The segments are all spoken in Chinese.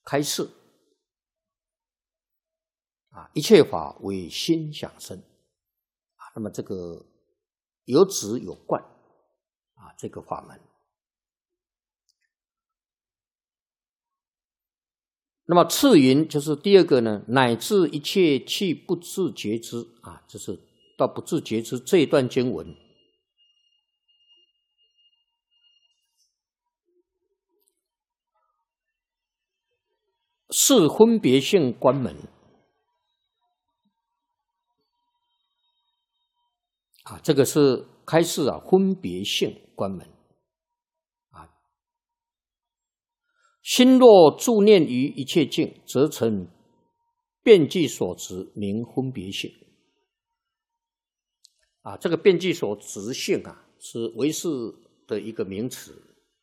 开示一切法为心想生那么这个有止有观这个法门。那么次云就是第二个呢，乃至一切去不自觉知就是到不自觉知这一段经文，是分别性观门这个是开示分别性观门心若住念于一切境，则成遍计所执，名分别性这个遍计所执性是唯识的一个名词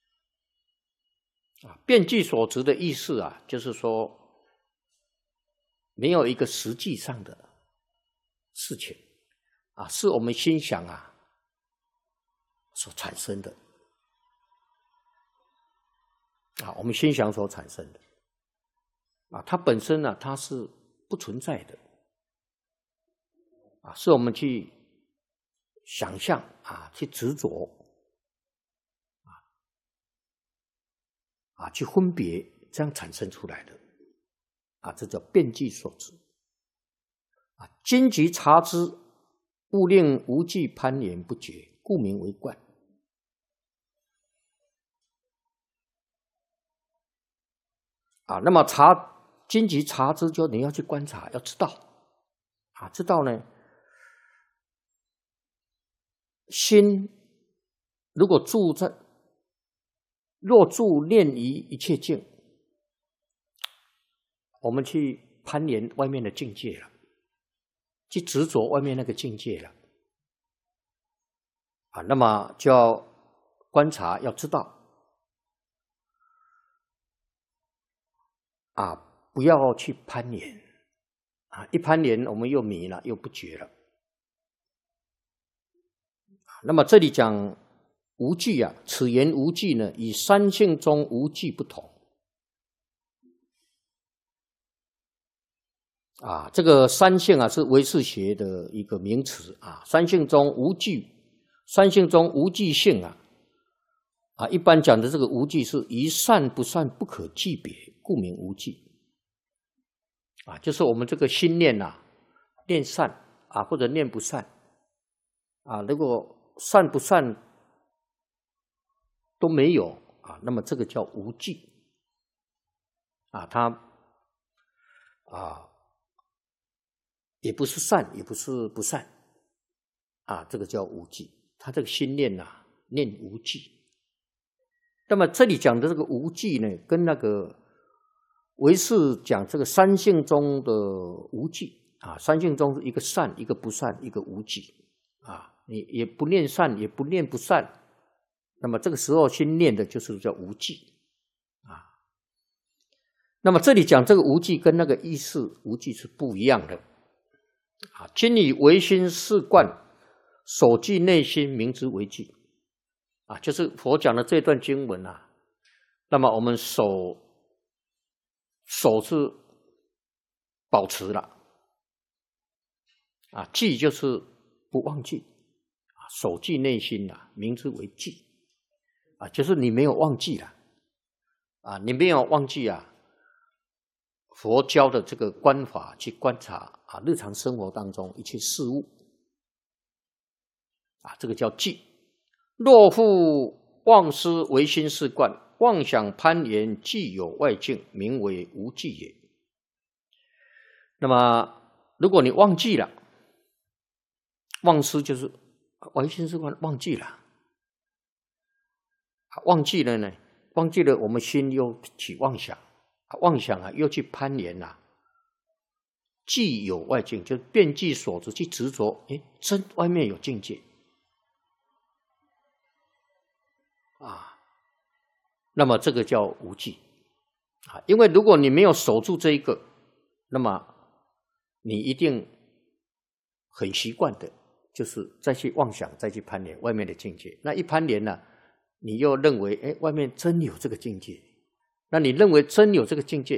遍计所执的意思就是说没有一个实际上的事情是我们心想所产生的我们心想所产生的它本身它是不存在的是我们去想象去执着去分别这样产生出来的这叫遍计所执今即察之，勿令无记攀缘不绝，故名为观那么今即察之，就你要去观察，要知道知道呢，心如果若住念于一切境，我们去攀缘外面的境界了，去执着外面那个境界了那么就要观察，要知道不要去攀缘一攀缘我们又迷了，又不觉了那么这里讲无记此言无记呢，与三性中无记不同这个三性是唯识学的一个名词三性中无记，三性中无记性一般讲的这个无记是一善不善不可记别，故名无记就是我们这个心念念善或者念不善如果善不善都没有那么这个叫无记它也不是善，也不是不善这个叫无记，它这个心念念无记。那么这里讲的这个无记呢，跟那个唯识讲这个三性中的无记三性中是一个善，一个不善，一个无记你也不念善，也不念不善，那么这个时候心念的就是叫无记那么这里讲这个无记跟那个意识无记是不一样的今以唯心是观，守记内心，名之为记就是佛讲的这段经文那么我们守是保持了记就是不忘记守记内心名之为记就是你没有忘记了你没有忘记佛教的这个观法去观察日常生活当中一切事物这个叫记。若复妄思唯心是观，妄想攀缘既有外境，名为无记也。那么如果你忘记了，妄思就是唯心是观，忘记了忘记了呢，忘记了我们心又起妄想妄想又去攀缘既有外境，就遍计所执去执着真外面有境界那么这个叫无记因为如果你没有守住这一个，那么你一定很习惯的就是再去妄想，再去攀缘外面的境界。那一攀缘你又认为外面真有这个境界，那你认为真有这个境界，